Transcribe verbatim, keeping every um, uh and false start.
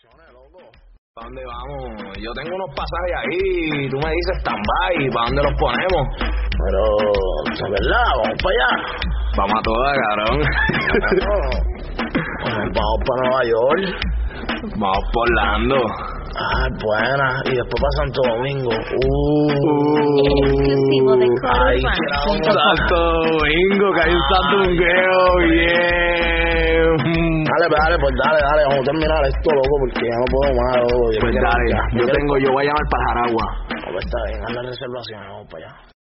¿Para dónde vamos? Yo tengo unos pasajes ahí, tú me dices stand-by, ¿para dónde los ponemos? Pero, ¿es verdad? ¿Vamos para allá? Vamos a todas, cabrón. Bueno, vamos para Nueva York. Vamos por Orlando. Ah, buena. Y después para Santo Domingo. Uh, Exclusivo de Ay, Coro Santo Domingo, que hay un santungueo, bien. Dale, pues, dale, pues dale, dale, vamos a terminar esto, loco, porque ya no puedo más, loco. Yo Pues quiero- dale, ya, yo quiero- tengo, yo voy a llamar para Jaragua. No, pues está bien, haz la reservación, vamos para allá.